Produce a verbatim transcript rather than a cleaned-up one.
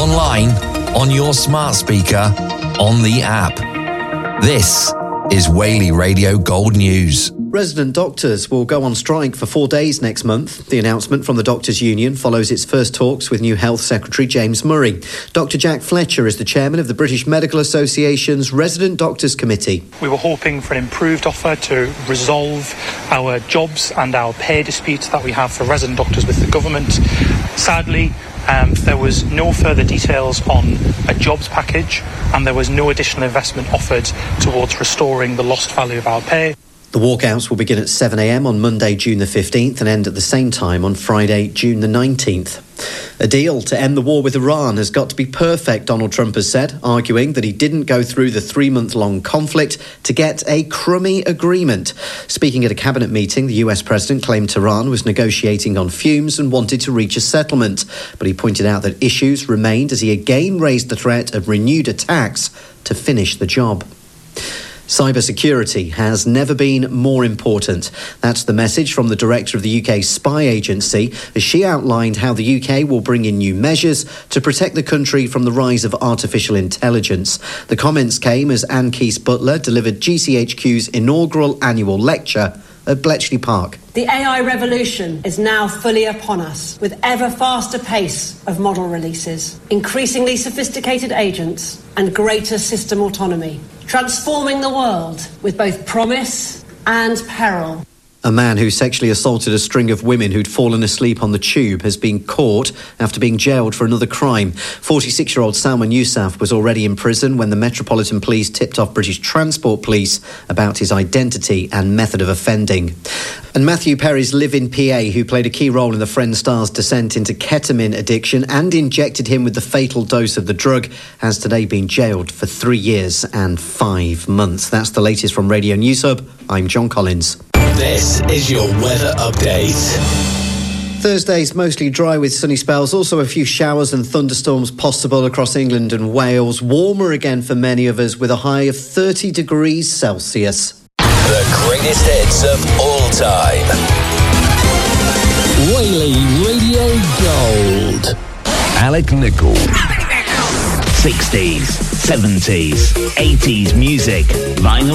online, on your smart speaker, on the app. This is Whaley Radio Gold News. Resident doctors will go on strike for four days next month. The announcement from the Doctors' Union follows its first talks with new Health Secretary James Murray. Doctor Jack Fletcher is the chairman of the British Medical Association's Resident Doctors Committee. We were hoping for an improved offer to resolve our jobs and our pay disputes that we have for resident doctors with the government. Sadly, Um, there was no further details on a jobs package, and there was no additional investment offered towards restoring the lost value of our pay. The walkouts will begin at seven a.m. on Monday, June the fifteenth, and end at the same time on Friday, June the nineteenth. A deal to end the war with Iran has got to be perfect, Donald Trump has said, arguing that he didn't go through the three-month-long conflict to get a crummy agreement. Speaking at a cabinet meeting, the U S president claimed Tehran was negotiating on fumes and wanted to reach a settlement. But he pointed out that issues remained as he again raised the threat of renewed attacks to finish the job. Cybersecurity has never been more important. That's the message from the director of the U K spy agency as she outlined how the U K will bring in new measures to protect the country from the rise of artificial intelligence. The comments came as Anne Keyes-Butler delivered G C H Q's inaugural annual lecture at Bletchley Park. The A I revolution is now fully upon us, with ever faster pace of model releases, increasingly sophisticated agents and greater system autonomy, transforming the world with both promise and peril. A man who sexually assaulted a string of women who'd fallen asleep on the tube has been caught after being jailed for another crime. forty-six-year-old Salman Yousaf was already in prison when the Metropolitan Police tipped off British Transport Police about his identity and method of offending. And Matthew Perry's live-in P A, who played a key role in the Friend star's descent into ketamine addiction and injected him with the fatal dose of the drug, has today been jailed for three years and five months. That's the latest from Radio News Hub. I'm John Collins. This is your weather update. Thursday's mostly dry with sunny spells, also a few showers and thunderstorms possible across England and Wales. Warmer again for many of us with a high of thirty degrees Celsius. The greatest hits of all time. Whaley Radio Gold. Alec Nichol. sixties, seventies, eighties music, vinyl.